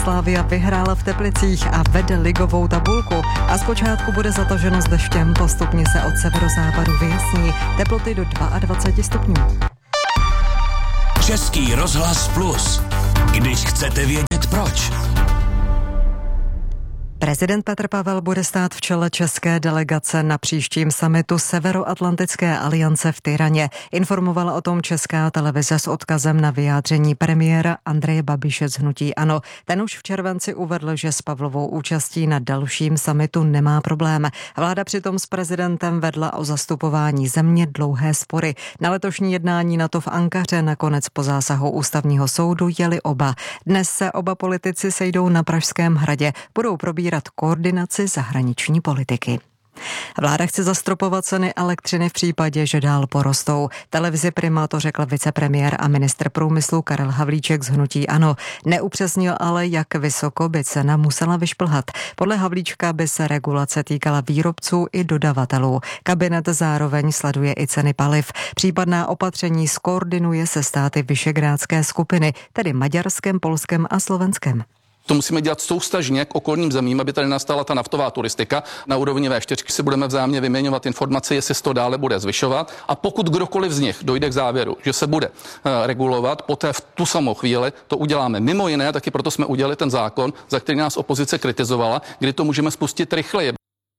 Slavia vyhrála v Teplicích a vede ligovou tabulku a zpočátku bude zataženo s deštěm, postupně se od severozápadu vyjasní, teploty do 22 stupňů. Český rozhlas Plus. Když chcete vědět proč. Prezident Petr Pavel bude stát v čele české delegace na příštím summitu Severoatlantické aliance v Tyraně. Informovala o tom Česká televize s odkazem na vyjádření premiéra Andreje Babiše z hnutí ANO. Ten už v červenci uvedl, že s Pavlovou účastí na dalším summitu nemá problém. Vláda přitom s prezidentem vedla o zastupování země dlouhé spory. Na letošní jednání NATO v Ankaře nakonec po zásahu ústavního soudu jeli oba. Dnes se oba politici sejdou na Pražském hradě. Budou probírat koordinaci zahraniční politiky. Vláda chce zastropovat ceny elektřiny v případě, že dál porostou. Televizi Prima to řekl vicepremiér a ministr průmyslu Karel Havlíček z hnutí ANO. Neupřesnil ale, jak vysoko by cena musela vyšplhat. Podle Havlíčka by se regulace týkala výrobců i dodavatelů. Kabinet zároveň sleduje i ceny paliv. Případná opatření skoordinuje se státy Visegrádské skupiny, tedy Maďarskem, Polskem a Slovenskem. To musíme dělat soustažně k okolním zemím, aby tady nastala ta naftová turistika. Na úrovni V4 si budeme vzájemně vyměňovat informace, jestli se to dále bude zvyšovat. A pokud kdokoliv z nich dojde k závěru, že se bude regulovat, poté v tu samou chvíli to uděláme. Mimo jiné, taky proto jsme udělali ten zákon, za který nás opozice kritizovala, kdy to můžeme spustit rychleji.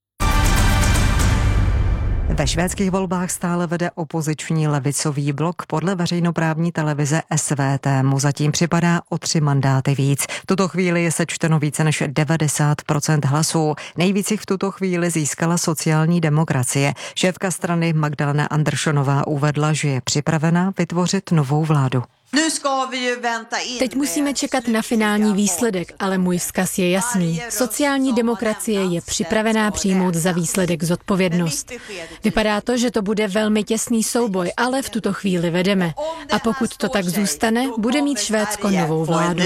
Ve švédských volbách stále vede opoziční levicový blok. Podle veřejnoprávní televize SVT mu zatím připadá o 3 mandáty víc. V tuto chvíli je sečteno více než 90% hlasů. Nejvíc jich v tuto chvíli získala sociální demokracie. Šéfka strany Magdalena Anderssonová uvedla, že je připravena vytvořit novou vládu. Teď musíme čekat na finální výsledek, ale můj vzkaz je jasný. Sociální demokracie je připravená přijmout za výsledek zodpovědnost. Vypadá to, že to bude velmi těsný souboj, ale v tuto chvíli vedeme. A pokud to tak zůstane, bude mít Švédsko novou vládu.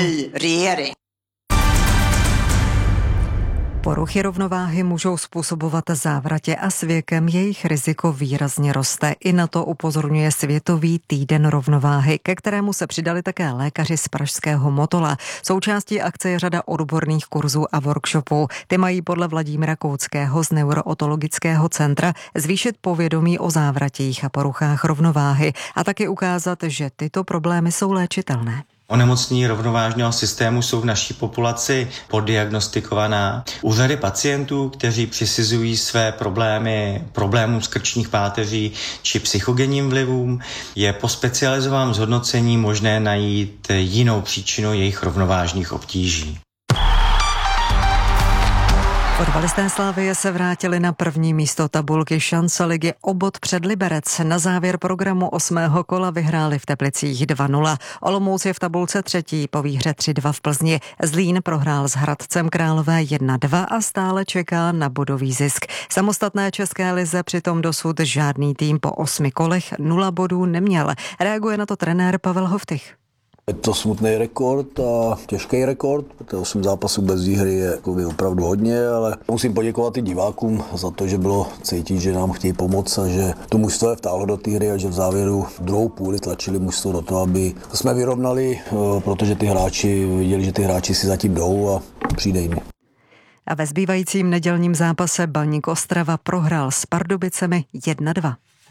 Poruchy rovnováhy můžou způsobovat závratě a s věkem jejich riziko výrazně roste. I na to upozorňuje Světový týden rovnováhy, ke kterému se přidali také lékaři z pražského Motola. Součástí akce je řada odborných kurzů a workshopů. Ty mají podle Vladimíra Kouckého z Neurootologického centra zvýšit povědomí o závratích a poruchách rovnováhy a taky ukázat, že tyto problémy jsou léčitelné. Onemocnění rovnovážného systému jsou v naší populaci poddiagnostikovaná. U řady pacientů, kteří přisuzují své problémům z krčních páteří či psychogenním vlivům, je po specializovaném zhodnocení možné najít jinou příčinu jejich rovnovážných obtíží. Fotbalisté Slavie se vrátili na první místo tabulky šance ligy o bod před Liberec. Na závěr programu 8. kola vyhráli v Teplicích 2-0. Olomouc je v tabulce třetí po výhře 3-2 v Plzni. Zlín prohrál s Hradcem Králové 1-2 a stále čeká na bodový zisk. Samostatné české lize přitom dosud žádný tým po 8 kolech 0 bodů neměl. Reaguje na to trenér Pavel Hoftych. Je to smutný rekord a těžký rekord, protože 8 zápasů bez výhry je opravdu hodně, ale musím poděkovat i divákům za to, že bylo cítit, že nám chtějí pomoct a že to mužstvo je vtáhlo do té hry a že v závěru druhou půli tlačili mužstvo do toho, aby jsme vyrovnali, protože ty hráči viděli, že ty hráči si zatím jdou a přijde jim. A ve zbývajícím nedělním zápase Baník Ostrava prohrál s Pardubicemi 1-2.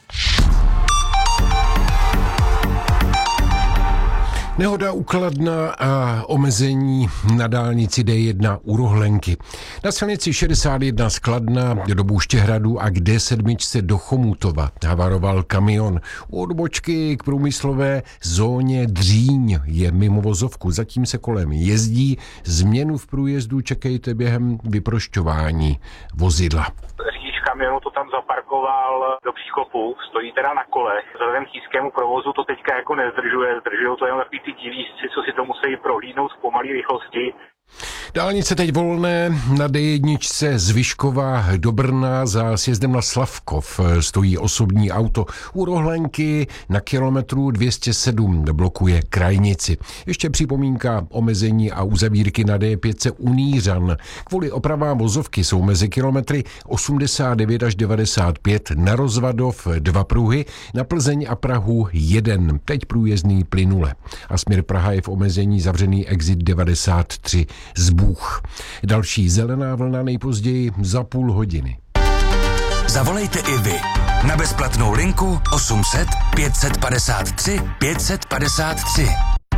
Nehoda u Kladna a omezení na dálnici D1 u Rohlenky. Na silnici 61 z Kladna do Bůštěhradu a k D7 do Chomutova havaroval kamion. U odbočky k průmyslové zóně Dříň je mimo vozovku. Zatím se kolem jezdí. Změnu v průjezdu čekejte během vyprošťování vozidla. Kamionu to tam zaparkoval do příkopu, stojí teda na kolech. Vzhledem k nízkému provozu to teďka jako zdržují to jenom takový ty divízci, co si to musí prohlídnout v pomalé rychlosti. Dálnice teď volné na D1 z Vyškova do Brna za sjezdem na Slavkov. Stojí osobní auto. U Rohlenky na kilometru 207 blokuje krajnici. Ještě připomínka omezení a uzavírky na D5 Unířan. Kvůli opravám vozovky jsou mezi kilometry 89 až 95 na Rozvadov 2 pruhy, na Plzeň a Prahu 1. Teď průjezdný plynule. A směr Praha je v omezení zavřený exit 93 z Bůh. Další zelená vlna nejpozději za půl hodiny. Zavolejte i vy na bezplatnou linku 800 553 553.